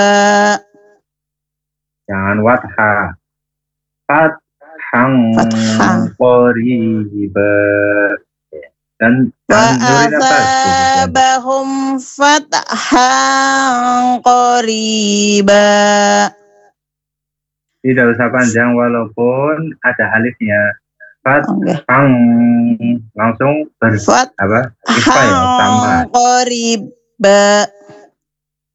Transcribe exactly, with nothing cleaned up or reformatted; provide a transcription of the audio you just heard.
Jangan wathah. Fathang Fathah. qariba. Dan Wa dan nuri nafas. asabahum fathan qariba. Tidak usah panjang walaupun ada alifnya. Oke. Fathang langsung ber apa? Ikhfa ya sama. Fathan qariba.